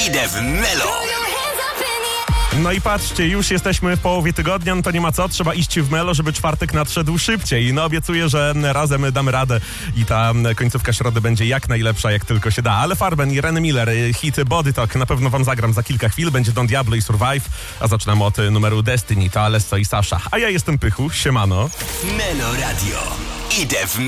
Idę w Melo. No i patrzcie, już jesteśmy w połowie tygodnia, no to nie ma co, trzeba iść w Melo, żeby czwartek nadszedł szybciej. No obiecuję, że razem damy radę i ta końcówka środy będzie jak najlepsza, jak tylko się da. Ale Farben i Ren Miller, hit Body Talk na pewno wam zagram za kilka chwil. Będzie Don Diablo i Survive, a zaczynamy od numeru Destiny, to Alesso i Sasha. A ja jestem Pychu, siemano. Melo Radio. Idę w